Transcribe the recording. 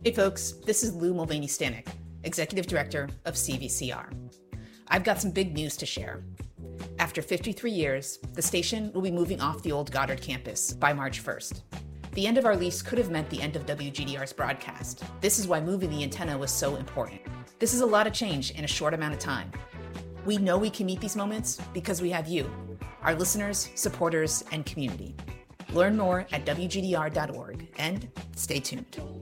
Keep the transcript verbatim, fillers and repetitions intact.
Hey folks, this is Lou Mulvaney-Stanek, Executive Director of C V C R. I've got some big news to share. After fifty-three years, the station will be moving off the old Goddard campus by March first. The end of our lease could have meant the end of W G D R's broadcast. This is why moving the antenna was so important. This is a lot of change in a short amount of time. We know we can meet these moments because we have you, our listeners, supporters, and community. Learn more at W G D R dot org and stay tuned.